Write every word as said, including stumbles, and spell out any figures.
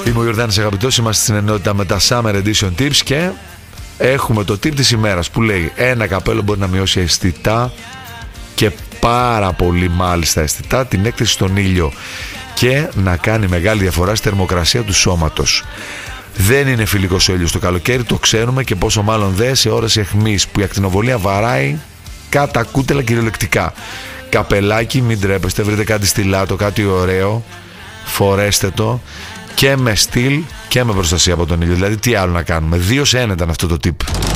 Είμαι ο Ιορδάνης Αγαπητός, είμαστε στην ενότητα με τα Summer Edition Tips και έχουμε το tip της ημέρας που λέει ένα καπέλο μπορεί να μειώσει αισθητά και πάρα πολύ μάλιστα αισθητά την έκθεση στον ήλιο και να κάνει μεγάλη διαφορά στη θερμοκρασία του σώματος. Δεν είναι φιλικός ο ήλιος το καλοκαίρι, το ξέρουμε, και πόσο μάλλον δε σε ώρες αιχμής που η ακτινοβολία βαράει κατά κούτελα κυριολεκτικά. Καπελάκι, μην τρέπεστε, βρείτε κάτι στυλάτο, κάτι ωραίο, φορέστε το και με στυλ και με προστασία από τον ήλιο. Δηλαδή τι άλλο να κάνουμε, δύο σε ένα ήταν αυτό το tip.